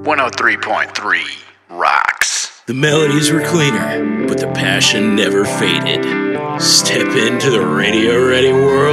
103.3 rocks. The melodies were cleaner, but the passion never faded. Step into the radio ready world